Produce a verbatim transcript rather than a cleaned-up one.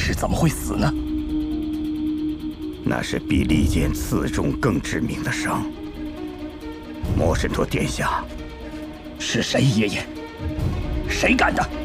师怎么会死呢？ 那是比利剑刺中更致命的伤。魔神陀殿下， 是谁？爷爷，谁干的？